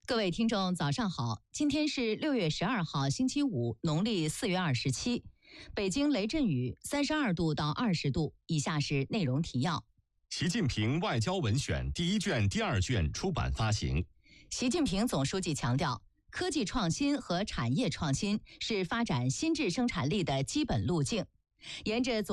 各位听众，早上好！今天是6月12号，星期五，农历4月27。北京雷阵雨，32度到20度。以下是内容提要： 习近平外交文选第一卷、第二卷出版发行。 习近平总书记强调，科技创新和产业创新是发展新质生产力的基本路径。沿着